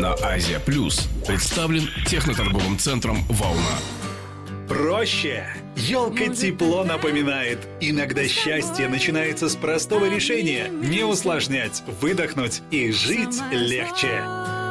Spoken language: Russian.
на Азия Плюс представлен техноторговым центром «Волна». Проще. Ёлка тепло напоминает. Иногда счастье начинается с простого решения. Не усложнять, выдохнуть и жить легче.